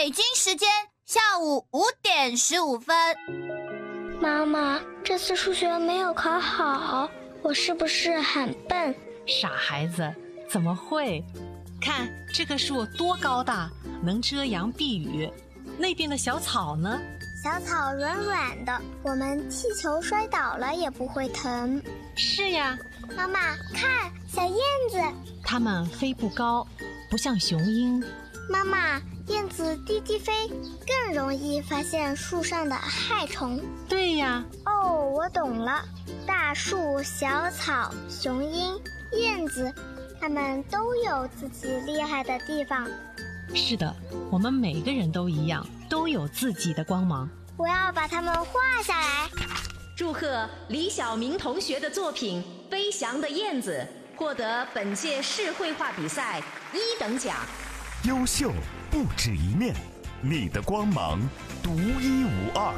北京时间下午5点15分。 妈妈，这次数学没有考好，我是不是很笨？ 傻孩子，怎么会？看这棵树多高大，能遮阳避雨。那边的小草呢？ 小草软软的，我们踢球摔倒了也不会疼。 是呀。 妈妈，看小燕子， 它们飞不高，不像雄鹰。 妈妈，燕子低低飞，更容易发现树上的害虫。 对呀。 哦，我懂了。大树、小草、雄鹰、燕子，它们都有自己厉害的地方。 是的，我们每个人都一样，都有自己的光芒。 我要把它们画下来。 祝贺李晓明同学的作品《飞翔的燕子》获得本届市绘画比赛1等奖。 优秀不止一面，你的光芒独一无二。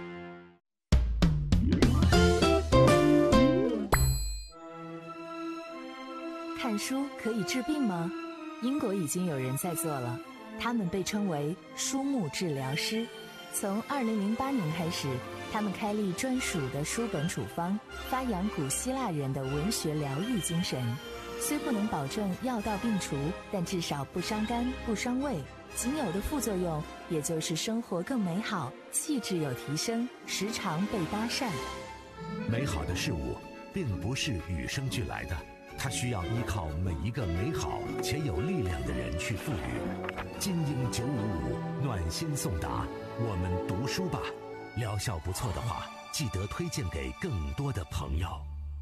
看书可以治病吗？英国已经有人在做了，他们被称为书目治疗师。从2008年开始，他们开立专属的书本处方，发扬古希腊人的文学疗愈精神。虽不能保证药到病除，但至少不伤肝不伤胃，仅有的副作用也就是生活更美好，气质有提升，时常被搭讪。 美好的事物并不是与生俱来的，它需要依靠每一个美好且有力量的人去赋予。金鹰955暖心送达，我们读书吧，疗效不错的话，记得推荐给更多的朋友。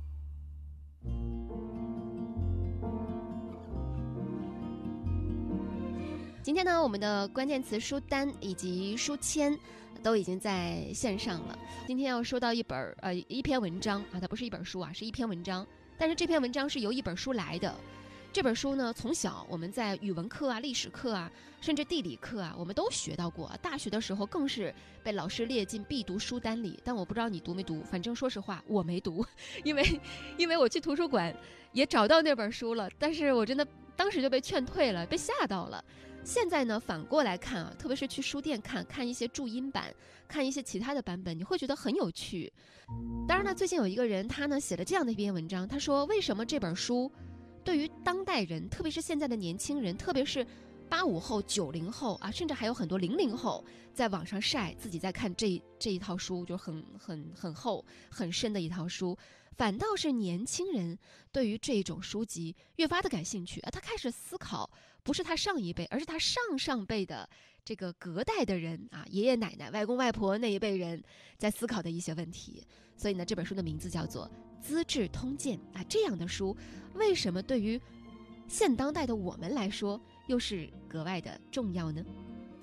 今天呢，我们的关键词书单以及书签都已经在线上了。今天要说到一篇文章啊，它不是一本书啊，是一篇文章。但是这篇文章是由一本书来的。这本书呢，从小我们在语文课啊、历史课啊，甚至地理课啊，我们都学到过。大学的时候更是被老师列进必读书单里。但我不知道你读没读，反正说实话我没读，因为我去图书馆也找到那本书了，但是我真的当时就被劝退了，被吓到了。现在呢，反过来看啊，特别是去书店看一些注音版，看一些其他的版本，你会觉得很有趣。当然呢，最近有一个人他呢写了这样的一篇文章，他说为什么这本书对于当代人，特别是现在的年轻人，特别是85后、90后啊，甚至还有很多00后，在网上晒自己在看这一套书，就很厚、很深的一套书，反倒是年轻人对于这种书籍越发的感兴趣啊，他开始思考，不是他上一辈，而是他上辈的这个隔代的人啊，爷爷奶奶、外公外婆那一辈人在思考的一些问题。所以呢，这本书的名字叫做《资治通鉴》啊，这样的书为什么对于现当代的我们来说又是格外的重要呢？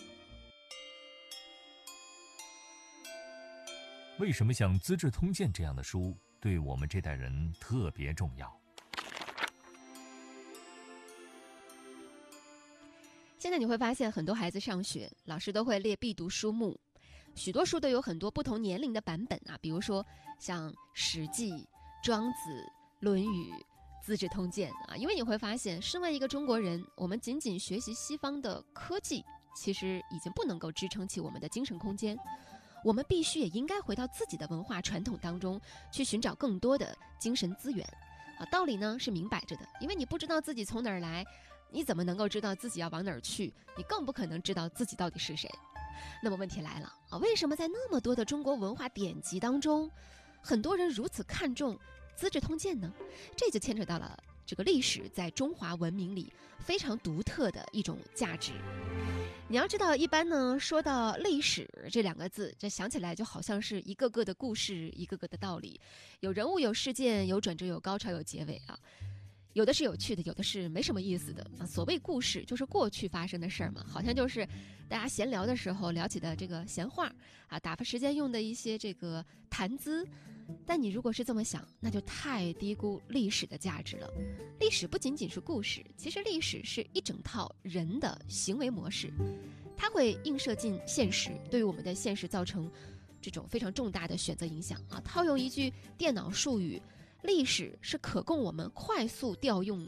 为什么像《资治通鉴》这样的书对我们这代人特别重要？ 现在你会发现，很多孩子上学，老师都会列必读书目，许多书都有很多不同年龄的版本啊，比如说像《史记》、《庄子》、《论语》、《资治通鉴》啊。因为你会发现，身为一个中国人，我们仅仅学习西方的科技，其实已经不能够支撑起我们的精神空间。我们必须也应该回到自己的文化传统当中，去寻找更多的精神资源啊。道理呢是明摆着的，因为你不知道自己从哪儿来，你怎么能够知道自己要往哪儿去？你更不可能知道自己到底是谁。那么问题来了啊，为什么在那么多的中国文化典籍当中，很多人如此看重《资治通鉴》呢？这就牵扯到了这个历史在中华文明里非常独特的一种价值。你要知道，一般呢说到历史这2个字，这想起来就好像是一个个的故事，一个个的道理，有人物，有事件，有转折，有高潮，有结尾啊。有的是有趣的，有的是没什么意思的啊。所谓故事，就是过去发生的事儿嘛，好像就是大家闲聊的时候聊起的这个闲话啊，打发时间用的一些这个谈资。但你如果是这么想，那就太低估历史的价值了。历史不仅仅是故事，其实历史是一整套人的行为模式，它会映射进现实，对于我们的现实造成这种非常重大的选择影响啊。套用一句电脑术语，历史是可供我们快速调用